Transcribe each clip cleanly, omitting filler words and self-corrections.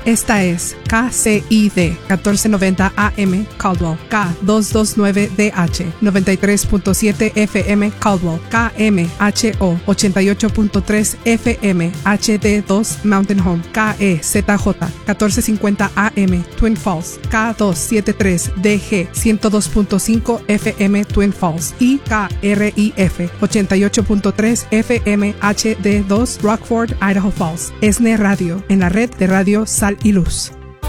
Esta es KCID 1490 AM Caldwell, K229DH 93.7 FM Caldwell, KMHO 88.3 FM HD2 Mountain Home, KEZJ 1450 AM Twin Falls, K273DG 102.5 FM Twin Falls y KRIF 88.3 FM HD2 Rockford, Idaho Falls. ESNE Radio, en la red de Radio Sal y Luz.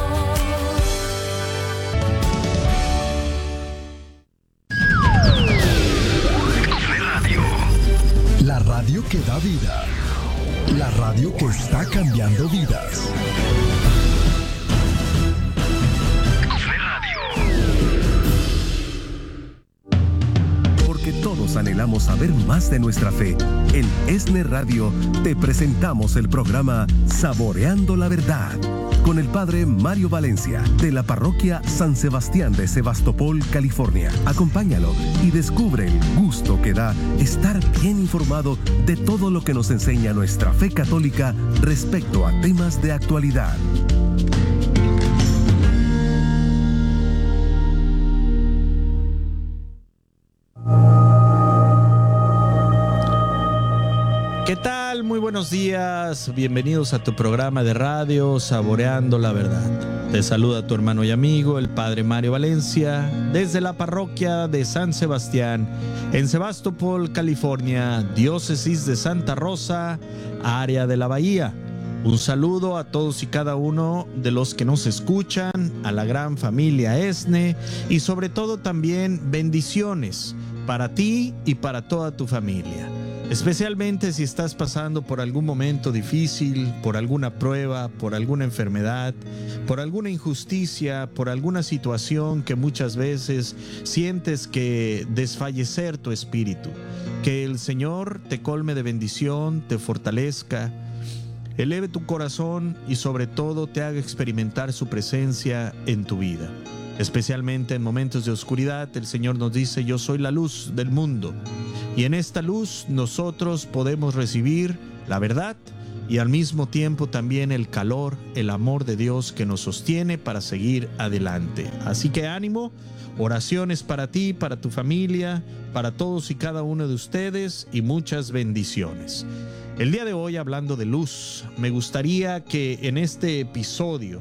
La radio que da vida. La radio que está cambiando vidas. Porque todos anhelamos saber más de nuestra fe, en ESNE Radio te presentamos el programa Saboreando la Verdad, con el padre Mario Valencia, de la parroquia San Sebastián de Sebastopol, California. Acompáñalo y descubre el gusto que da estar bien informado de todo lo que nos enseña nuestra fe católica respecto a temas de actualidad. ¿Qué tal? Muy buenos días. Bienvenidos a tu programa de radio Saboreando la Verdad. Te saluda tu hermano y amigo, el padre Mario Valencia, desde la parroquia de San Sebastián, en Sebastopol, California, diócesis de Santa Rosa, área de la Bahía. Un saludo a todos y cada uno de los que nos escuchan, a la gran familia ESNE y sobre todo también bendiciones para ti y para toda tu familia. Especialmente si estás pasando por algún momento difícil, por alguna prueba, por alguna enfermedad, por alguna injusticia, por alguna situación que muchas veces sientes que desfallecer tu espíritu. Que el Señor te colme de bendición, te fortalezca, eleve tu corazón y sobre todo te haga experimentar su presencia en tu vida. Especialmente en momentos de oscuridad, el Señor nos dice: yo soy la luz del mundo. Y en esta luz nosotros podemos recibir la verdad y al mismo tiempo también el calor, el amor de Dios que nos sostiene para seguir adelante. Así que ánimo, oraciones para ti, para tu familia, para todos y cada uno de ustedes y muchas bendiciones. El día de hoy, hablando de luz, me gustaría que en este episodio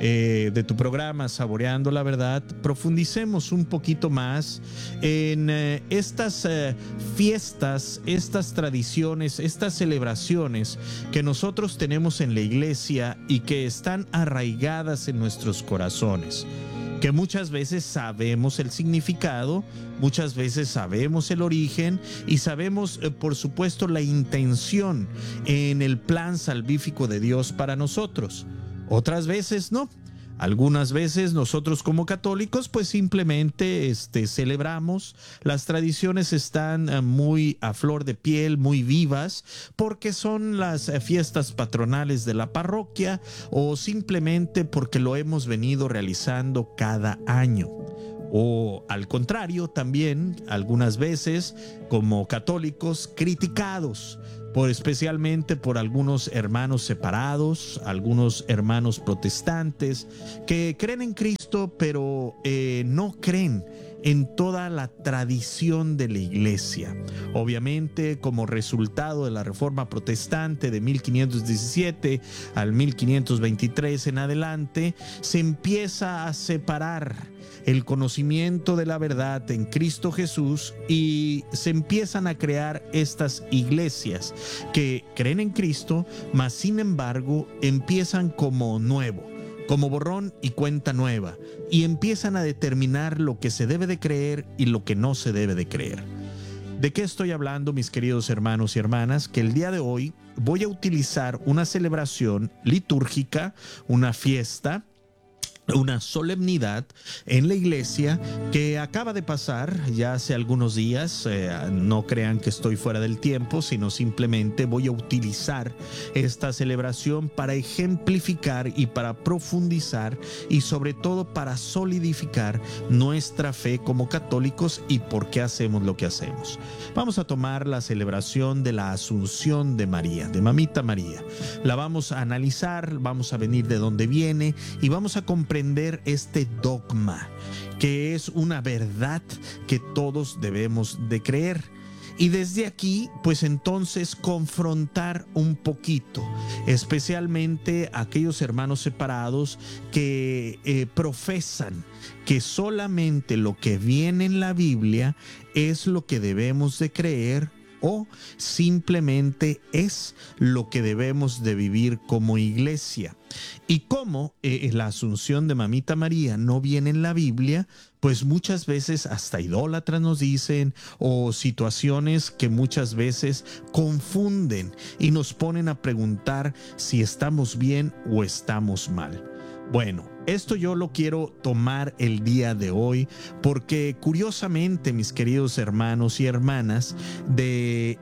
de tu programa Saboreando la Verdad profundicemos un poquito más en estas fiestas, estas tradiciones, estas celebraciones que nosotros tenemos en la iglesia y que están arraigadas en nuestros corazones, que muchas veces sabemos el significado, muchas veces sabemos el origen y sabemos, por supuesto, la intención en el plan salvífico de Dios para nosotros. Otras veces no. Algunas veces nosotros como católicos pues simplemente celebramos. Las tradiciones están muy a flor de piel, muy vivas, porque son las fiestas patronales de la parroquia o simplemente porque lo hemos venido realizando cada año. O al contrario, también algunas veces como católicos criticados especialmente por algunos hermanos separados, algunos hermanos protestantes que creen en Cristo pero no creen en toda la tradición de la iglesia. Obviamente, como resultado de la Reforma Protestante de 1517 al 1523 en adelante, se empieza a separar el conocimiento de la verdad en Cristo Jesús y se empiezan a crear estas iglesias que creen en Cristo, mas sin embargo empiezan como nuevo, como borrón y cuenta nueva, y empiezan a determinar lo que se debe de creer y lo que no se debe de creer. ¿De qué estoy hablando, mis queridos hermanos y hermanas? Que el día de hoy voy a utilizar una celebración litúrgica, una fiesta una solemnidad en la iglesia que acaba de pasar ya hace algunos días. No crean que estoy fuera del tiempo, sino simplemente voy a utilizar esta celebración para ejemplificar y para profundizar y sobre todo para solidificar nuestra fe como católicos y por qué hacemos lo que hacemos. Vamos a tomar la celebración de la Asunción de María, de Mamita María. La vamos a analizar, vamos a venir de dónde viene y vamos a comprender este dogma, que es una verdad que todos debemos de creer. Y desde aquí, pues entonces confrontar un poquito, especialmente aquellos hermanos separados que profesan que solamente lo que viene en la Biblia es lo que debemos de creer o simplemente es lo que debemos de vivir como iglesia. Y como la Asunción de Mamita María no viene en la Biblia, pues muchas veces hasta idólatras nos dicen, o situaciones que muchas veces confunden y nos ponen a preguntar si estamos bien o estamos mal. Bueno, esto yo lo quiero tomar el día de hoy porque curiosamente, mis queridos hermanos y hermanas, de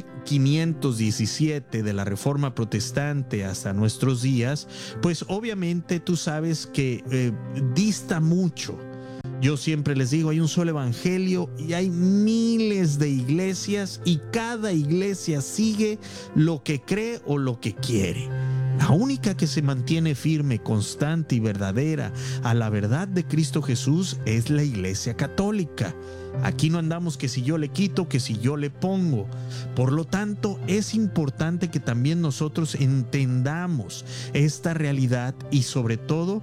1517 de la Reforma Protestante hasta nuestros días, pues obviamente tú sabes que dista mucho. Yo siempre les digo, hay un solo evangelio y hay miles de iglesias y cada iglesia sigue lo que cree o lo que quiere. La única que se mantiene firme, constante y verdadera a la verdad de Cristo Jesús es la Iglesia Católica. Aquí no andamos que si yo le quito, que si yo le pongo. Por lo tanto, es importante que también nosotros entendamos esta realidad y sobre todo,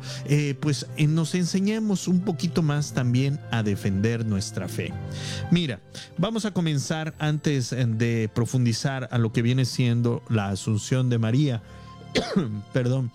nos enseñemos un poquito más también a defender nuestra fe. Mira, vamos a comenzar antes de profundizar a lo que viene siendo la Asunción de María. Perdón.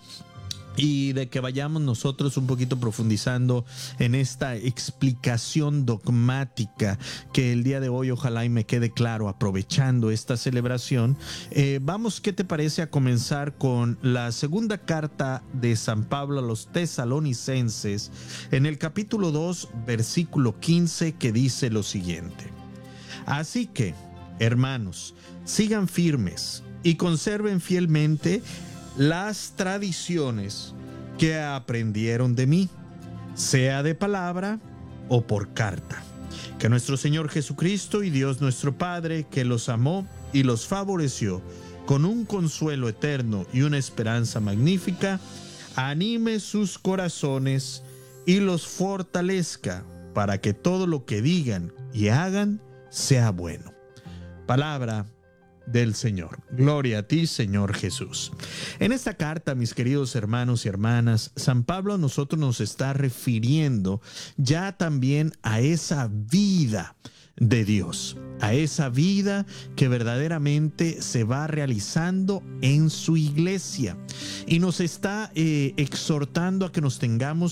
Y de que vayamos nosotros un poquito profundizando en esta explicación dogmática que el día de hoy ojalá y me quede claro aprovechando esta celebración. Vamos, ¿qué te parece a comenzar con la segunda carta de San Pablo a los Tesalonicenses en el capítulo 2, versículo 15, que dice lo siguiente: así que, hermanos, sigan firmes y conserven fielmente las tradiciones que aprendieron de mí, sea de palabra o por carta. Que nuestro Señor Jesucristo y Dios nuestro Padre, que los amó y los favoreció con un consuelo eterno y una esperanza magnífica, anime sus corazones y los fortalezca para que todo lo que digan y hagan sea bueno. Palabra del Señor. Gloria a ti, Señor Jesús. En esta carta, mis queridos hermanos y hermanas, San Pablo a nosotros nos está refiriendo ya también a esa vida de Dios, a esa vida que verdaderamente se va realizando en su iglesia, y nos está exhortando a que nos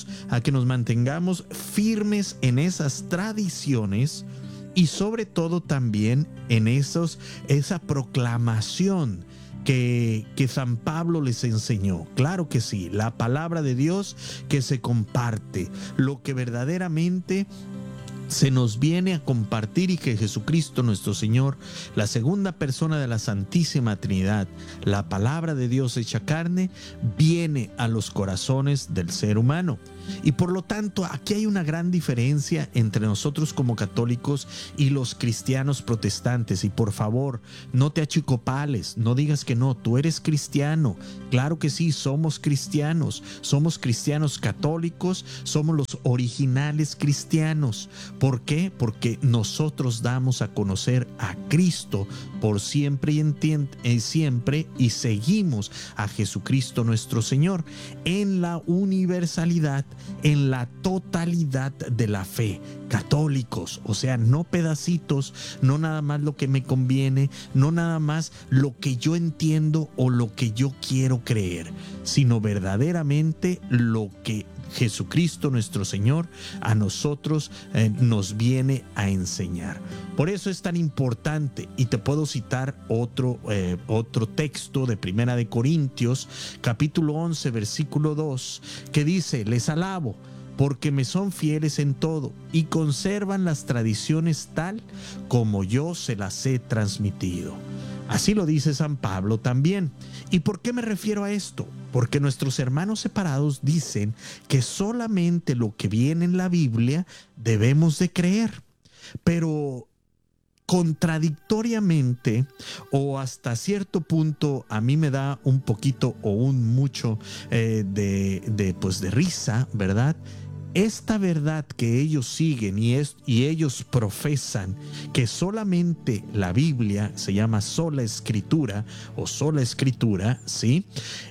mantengamos firmes en esas tradiciones y sobre todo también en esa proclamación que San Pablo les enseñó. Claro que sí, la palabra de Dios que se comparte, lo que verdaderamente se nos viene a compartir, y que Jesucristo nuestro Señor, la segunda persona de la Santísima Trinidad, la palabra de Dios hecha carne, viene a los corazones del ser humano. Y por lo tanto, aquí hay una gran diferencia entre nosotros como católicos y los cristianos protestantes. Y por favor, no te achicopales, no digas que no, tú eres cristiano. Claro que sí, somos cristianos católicos, somos los originales cristianos. ¿Por qué? Porque nosotros damos a conocer a Cristo por siempre y siempre, y seguimos a Jesucristo nuestro Señor en la universalidad, en la totalidad de la fe. católicos, o sea, no pedacitos, no nada más lo que me conviene, no nada más lo que yo entiendo o lo que yo quiero creer, sino verdaderamente lo que Jesucristo nuestro Señor a nosotros nos viene a enseñar. Por eso es tan importante, y te puedo citar otro texto de Primera de Corintios, capítulo 11, versículo 2, que dice: les alabo, porque me son fieles en todo y conservan las tradiciones tal como yo se las he transmitido. Así lo dice San Pablo también. ¿Y por qué me refiero a esto? Porque nuestros hermanos separados dicen que solamente lo que viene en la Biblia debemos de creer, pero contradictoriamente, o hasta cierto punto, a mí me da un poquito o un mucho de risa, ¿verdad? Esta verdad que ellos siguen y ellos profesan, que solamente la Biblia se llama sola escritura o sola escritura, ¿sí?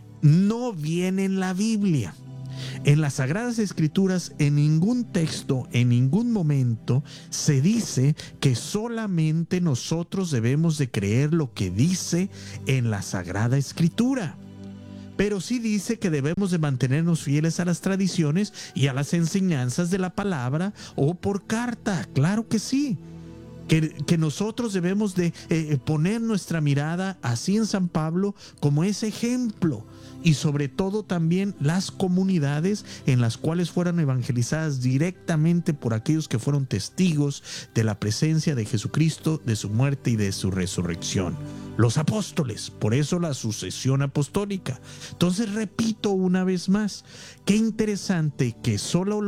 No viene en la Biblia. En las Sagradas Escrituras, en ningún texto, en ningún momento, se dice que solamente nosotros debemos de creer lo que dice en la Sagrada Escritura. Pero sí dice que debemos de mantenernos fieles a las tradiciones y a las enseñanzas de la palabra o por carta. Claro que sí. Que nosotros debemos de poner nuestra mirada así en San Pablo como ese ejemplo, y sobre todo también las comunidades en las cuales fueron evangelizadas directamente por aquellos que fueron testigos de la presencia de Jesucristo, de su muerte y de su resurrección. Los apóstoles, por eso la sucesión apostólica. Entonces repito una vez más, qué interesante que solo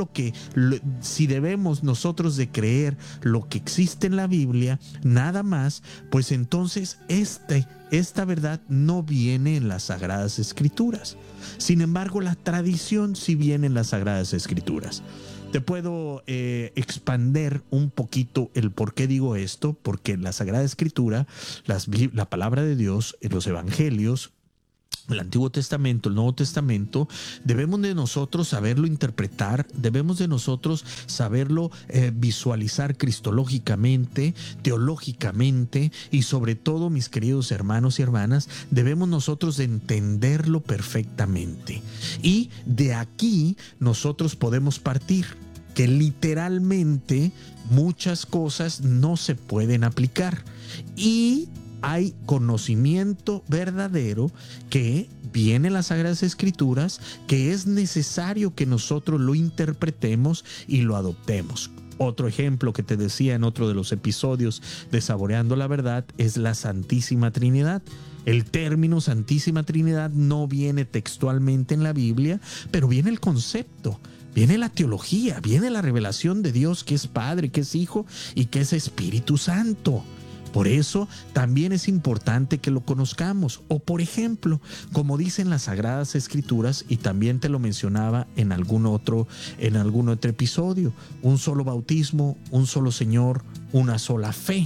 si debemos nosotros de creer lo que existe en la Biblia, nada más, pues entonces esta verdad no viene en las Sagradas Escrituras. Sin embargo, la tradición sí viene en las Sagradas Escrituras. Te puedo expander un poquito el por qué digo esto, porque en la Sagrada Escritura, la palabra de Dios, en los evangelios, el Antiguo Testamento, el Nuevo Testamento, debemos de nosotros saberlo interpretar, debemos de nosotros saberlo visualizar cristológicamente, teológicamente, y sobre todo, mis queridos hermanos y hermanas, debemos nosotros de entenderlo perfectamente. Y de aquí nosotros podemos partir, que literalmente muchas cosas no se pueden aplicar, y hay conocimiento verdadero que viene en las Sagradas Escrituras, que es necesario que nosotros lo interpretemos y lo adoptemos. Otro ejemplo que te decía en otro de los episodios de Saboreando la Verdad es la Santísima Trinidad. El término Santísima Trinidad no viene textualmente en la Biblia, pero viene el concepto. Viene la teología, viene la revelación de Dios, que es Padre, que es Hijo y que es Espíritu Santo. Por eso también es importante que lo conozcamos. O por ejemplo, como dicen las Sagradas Escrituras, y también te lo mencionaba en algún otro episodio, un solo bautismo, un solo Señor, una sola fe.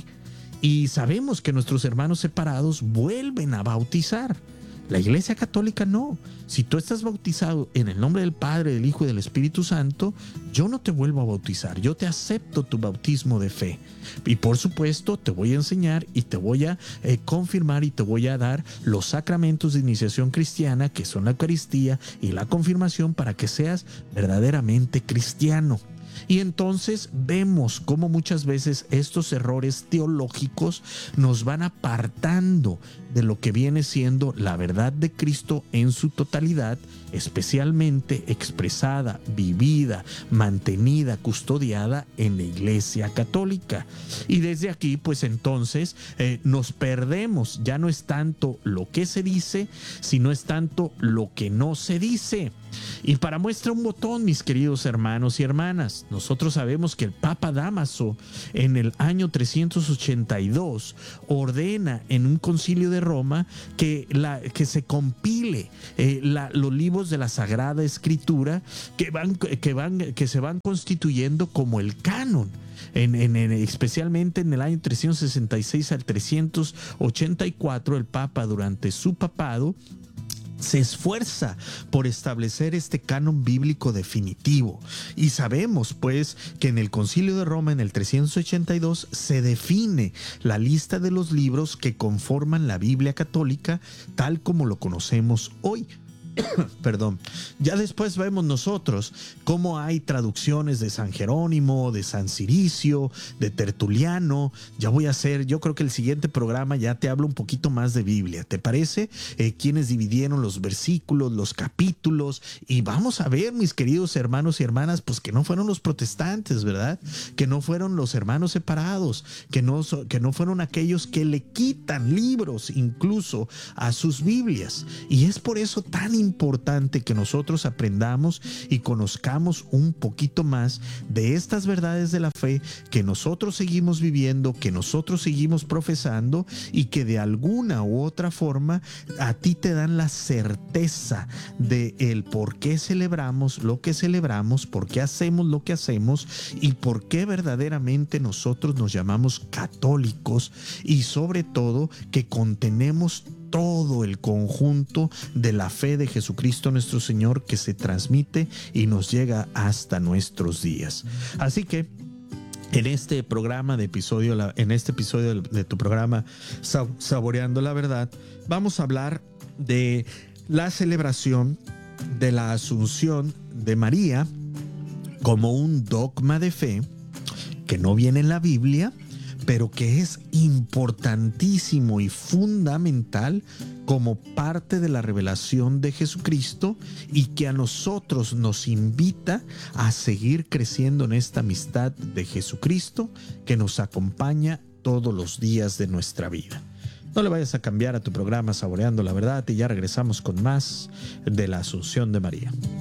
Y sabemos que nuestros hermanos separados vuelven a bautizar. La Iglesia Católica no. Si tú estás bautizado en el nombre del Padre, del Hijo y del Espíritu Santo, yo no te vuelvo a bautizar. Yo te acepto tu bautismo de fe. Y por supuesto te voy a enseñar y te voy a confirmar y te voy a dar los sacramentos de iniciación cristiana, que son la Eucaristía y la confirmación, para que seas verdaderamente cristiano. Y entonces vemos cómo muchas veces estos errores teológicos nos van apartando de lo que viene siendo la verdad de Cristo en su totalidad, especialmente expresada, vivida, mantenida, custodiada en la Iglesia Católica. Y desde aquí, pues entonces nos perdemos. Ya no es tanto lo que se dice, sino es tanto lo que no se dice. Y para muestra un botón, mis queridos hermanos y hermanas, nosotros sabemos que el Papa Dámaso en el año 382 ordena en un concilio de Roma que se compile los libros de la Sagrada Escritura que se van constituyendo como el canon. Especialmente en el año 366 al 384, el Papa, durante su papado, se esfuerza por establecer este canon bíblico definitivo. Y sabemos pues que en el Concilio de Roma, en el 382, se define la lista de los libros que conforman la Biblia católica tal como lo conocemos hoy. Perdón. Ya después vemos nosotros cómo hay traducciones de San Jerónimo, de San Ciricio, de Tertuliano. Yo creo que el siguiente programa ya te hablo un poquito más de Biblia, ¿te parece? Quienes dividieron los versículos, los capítulos, y vamos a ver, mis queridos hermanos y hermanas, pues que no fueron los protestantes, ¿verdad? Que no fueron los hermanos separados, que no fueron aquellos que le quitan libros incluso a sus Biblias. Y es por eso tan importante que nosotros aprendamos y conozcamos un poquito más de estas verdades de la fe que nosotros seguimos viviendo, que nosotros seguimos profesando y que de alguna u otra forma a ti te dan la certeza de el por qué celebramos lo que celebramos, por qué hacemos lo que hacemos y por qué verdaderamente nosotros nos llamamos católicos, y sobre todo que contenemos todo el conjunto de la fe de Jesucristo nuestro Señor que se transmite y nos llega hasta nuestros días. Así que en este programa de tu programa Saboreando la Verdad, vamos a hablar de la celebración de la Asunción de María como un dogma de fe que no viene en la Biblia, pero que es importantísimo y fundamental como parte de la revelación de Jesucristo, y que a nosotros nos invita a seguir creciendo en esta amistad de Jesucristo que nos acompaña todos los días de nuestra vida. No le vayas a cambiar a tu programa Saboreando la Verdad, y ya regresamos con más de la Asunción de María.